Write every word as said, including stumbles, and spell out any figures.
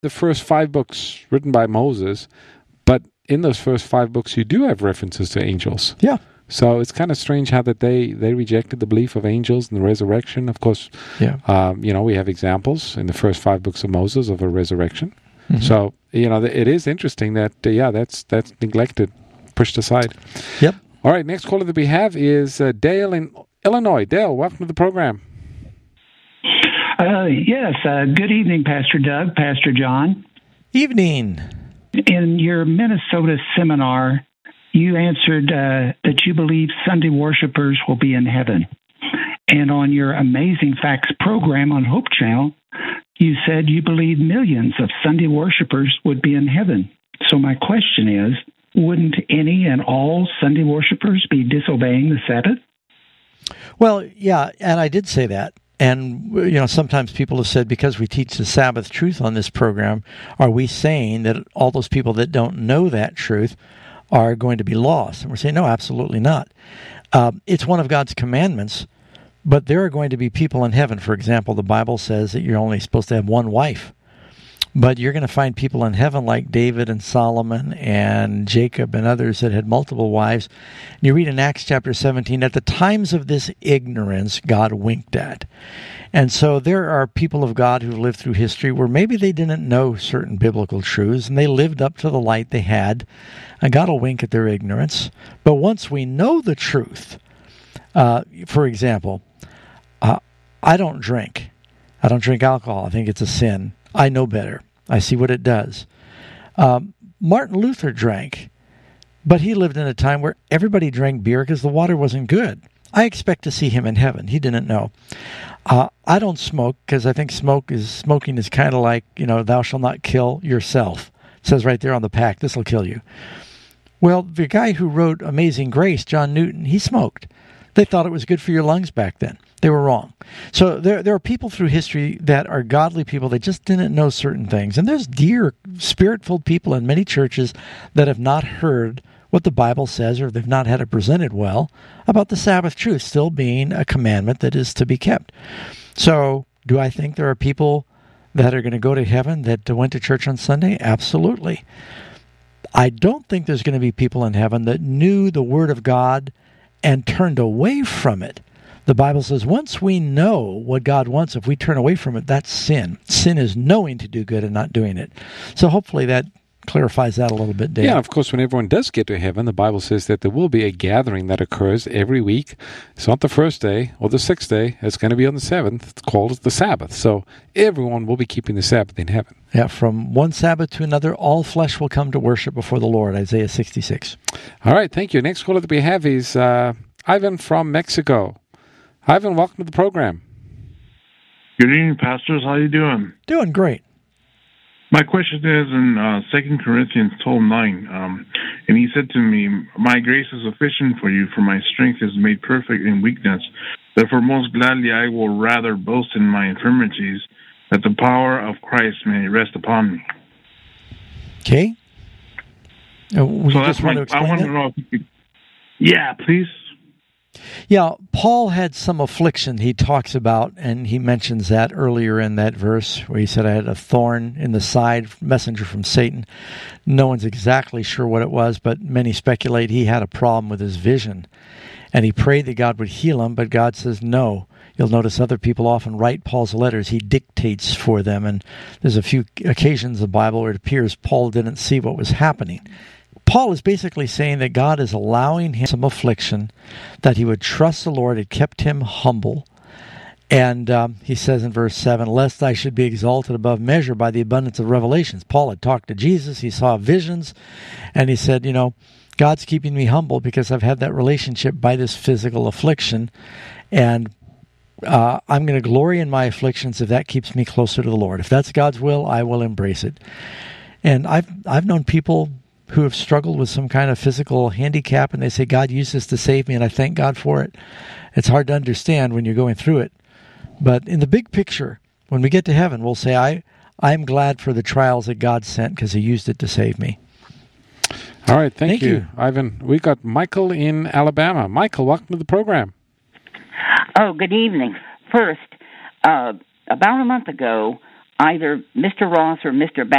the first five books written by Moses, but in those first five books, you do have references to angels. Yeah. So it's kind of strange how that they, they rejected the belief of angels and the resurrection. Of course, yeah. um, you know, we have examples in the first five books of Moses of a resurrection. Mm-hmm. So, you know, it is interesting that, uh, yeah, that's that's neglected, pushed aside. Yep. All right, next caller that we have is uh, Dale in Illinois. Dale, welcome to the program. Uh, yes, uh, good evening, Pastor Doug, Pastor John. Evening. In your Minnesota seminar, you answered uh, that you believe Sunday worshipers will be in heaven. And on your Amazing Facts program on Hope Channel, you said you believe millions of Sunday worshipers would be in heaven. So my question is, wouldn't any and all Sunday worshipers be disobeying the Sabbath? Well, yeah, and I did say that. And, you know, sometimes people have said, because we teach the Sabbath truth on this program, are we saying that all those people that don't know that truth are going to be lost? And we're saying, no, absolutely not. Uh, it's one of God's commandments, but there are going to be people in heaven. For example, the Bible says that you're only supposed to have one wife. But you're going to find people in heaven like David and Solomon and Jacob and others that had multiple wives. And you read in Acts chapter seventeen, at the times of this ignorance, God winked at. And so there are people of God who've lived through history where maybe they didn't know certain biblical truths, and they lived up to the light they had, and God will wink at their ignorance. But once we know the truth, uh, for example, uh, I don't drink. I don't drink alcohol. I think it's a sin. I know better. I see what it does. Um, Martin Luther drank, but he lived in a time where everybody drank beer because the water wasn't good. I expect to see him in heaven. He didn't know. Uh, I don't smoke because I think smoke is smoking is kind of like, you know, thou shalt not kill yourself. It says right there on the pack, this will kill you. Well, the guy who wrote Amazing Grace, John Newton, he smoked. They thought it was good for your lungs back then. They were wrong. So there there are people through history that are godly people that just didn't know certain things. And there's dear, spirit-filled people in many churches that have not heard what the Bible says, or they've not had it presented well, about the Sabbath truth still being a commandment that is to be kept. So do I think there are people that are going to go to heaven that went to church on Sunday? Absolutely. I don't think there's going to be people in heaven that knew the Word of God and turned away from it. The Bible says once we know what God wants, if we turn away from it, that's sin. Sin is knowing to do good and not doing it. So hopefully that clarifies that a little bit, Dave. Yeah, of course, when everyone does get to heaven, the Bible says that there will be a gathering that occurs every week. It's not the first day or the sixth day. It's going to be on the seventh. It's called the Sabbath. So everyone will be keeping the Sabbath in heaven. Yeah, from one Sabbath to another, all flesh will come to worship before the Lord, Isaiah sixty-six. All right, thank you. Next caller that we have is uh, Ivan from Mexico. Ivan, welcome to the program. Good evening, pastors. How you doing? Doing great. My question is in uh, Second Corinthians twelve nine, um, and he said to me, "My grace is sufficient for you, for my strength is made perfect in weakness. Therefore, most gladly I will rather boast in my infirmities, that the power of Christ may rest upon me." Okay. Uh, we so just that's want my, to explain I want that? to know if you could... Yeah, please. Yeah, Paul had some affliction he talks about, and he mentions that earlier in that verse where he said, I had a thorn in the side, messenger from Satan. No one's exactly sure what it was, but many speculate he had a problem with his vision. And he prayed that God would heal him, but God says no. You'll notice other people often write Paul's letters. He dictates for them, and there's a few occasions in the Bible where it appears Paul didn't see what was happening. Paul is basically saying that God is allowing him some affliction, that he would trust the Lord. It kept him humble. And um, he says in verse seven, lest I should be exalted above measure by the abundance of revelations. Paul had talked to Jesus. He saw visions. And he said, you know, God's keeping me humble because I've had that relationship by this physical affliction. And uh, I'm going to glory in my afflictions if that keeps me closer to the Lord. If that's God's will, I will embrace it. And I've I've known people who have struggled with some kind of physical handicap, and they say, God used this to save me, and I thank God for it. It's hard to understand when you're going through it. But in the big picture, when we get to heaven, we'll say, I, I'm glad for the trials that God sent because he used it to save me. All right, thank, Thank you, you. Ivan. We got Michael in Alabama. Michael, welcome to the program. Oh, good evening. First, uh, about a month ago, either Mister Ross or Mister